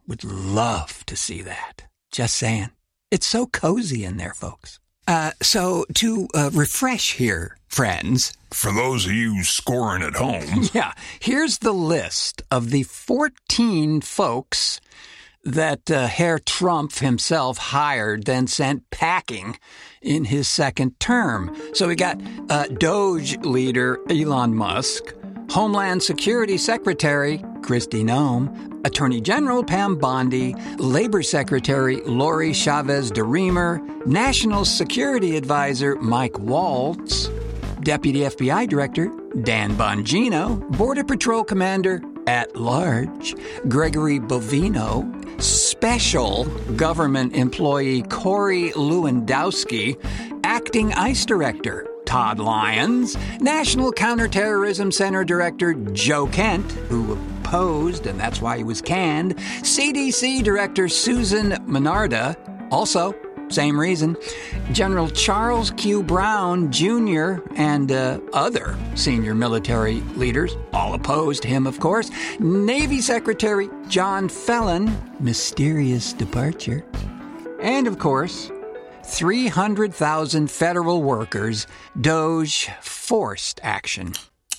would love to see that. Just saying. It's so cozy in there, folks. So to refresh here, friends. For those of you scoring at home. Yeah, here's the list of the 14 folks that Herr Trump himself hired, then sent packing in his second term. So we got Doge leader Elon Musk, Homeland Security Secretary Kristi Noem, Attorney General Pam Bondi, Labor Secretary Lori Chavez DeRemer, National Security Advisor Mike Waltz, Deputy FBI Director Dan Bongino, Border Patrol Commander at Large Gregory Bovino, Special Government Employee Corey Lewandowski, Acting ICE Director Todd Lyons, National Counterterrorism Center Director Joe Kent, who opposed, and that's why he was canned, CDC Director Susan Menarda, also same reason, General Charles Q. Brown Jr. and other senior military leaders, all opposed him, of course, Navy Secretary John Fallon, mysterious departure, and, of course, 300,000 federal workers, Doge forced action.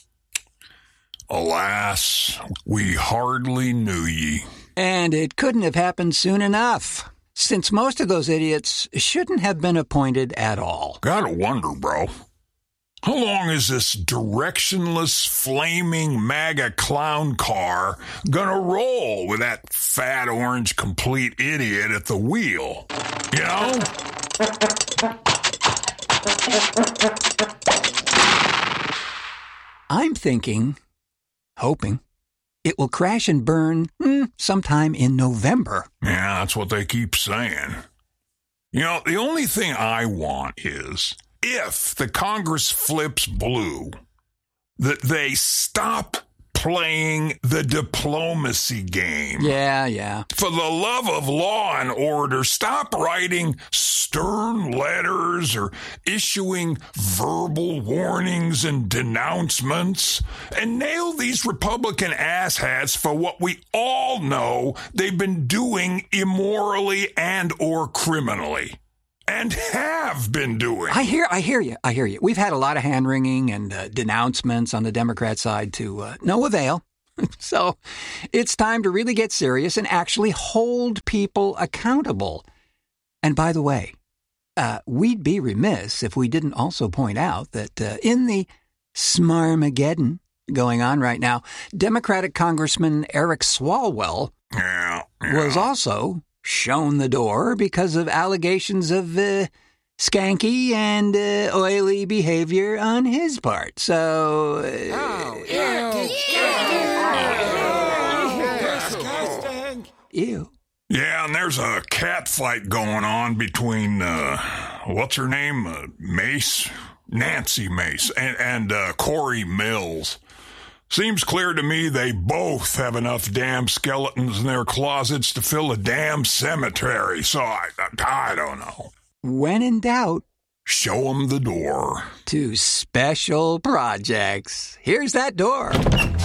Alas, we hardly knew ye. And it couldn't have happened soon enough, since most of those idiots shouldn't have been appointed at all. Gotta wonder, bro. How long is this directionless, flaming MAGA clown car gonna roll with that fat orange complete idiot at the wheel? You know? I'm thinking, hoping, it will crash and burn sometime in November. Yeah, that's what they keep saying. You know, the only thing I want is, if the Congress flips blue, that they stop playing the diplomacy game. Yeah. For the love of law and order, stop writing stern letters or issuing verbal warnings and denouncements, and nail these Republican asshats for what we all know they've been doing immorally and or criminally. And have been doing. I hear you. We've had a lot of hand-wringing and denouncements on the Democrat side to no avail. So it's time to really get serious and actually hold people accountable. And by the way, we'd be remiss if we didn't also point out that in the Smarmageddon going on right now, Democratic Congressman Eric Swalwell was also shown the door because of allegations of skanky and oily behavior on his part. So... Ew. Yeah, and there's a cat fight going on between, what's her name? Nancy Mace, and Corey Mills. Seems clear to me they both have enough damn skeletons in their closets to fill a damn cemetery, so I don't know. When in doubt, show them the door. To special projects. Here's that door.